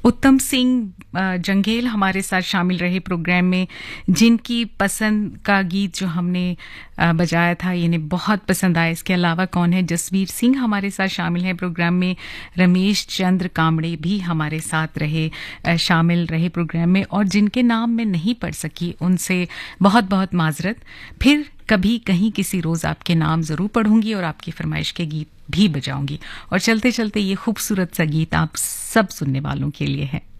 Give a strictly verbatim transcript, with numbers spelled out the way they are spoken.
उत्तम सिंह अ, जंगेल हमारे साथ शामिल रहे प्रोग्राम में, जिनकी पसंद का गीत जो हमने अ, बजाया था इन्हें बहुत पसंद आया। इसके अलावा कौन है, जसवीर सिंह हमारे साथ शामिल हैं प्रोग्राम में, रमेश चंद्र कामड़े भी हमारे साथ रहे अ, शामिल रहे प्रोग्राम में, और जिनके नाम मैं नहीं पढ़ सकी उनसे बहुत बहुत माजरत। फिर कभी कहीं किसी रोज आपके नाम जरूर पढ़ूंगी और आपकी फरमाइश के गीत भी बजाऊंगी। और चलते चलते ये खूबसूरत सा गीत आप सब सुनने वालों के लिए है।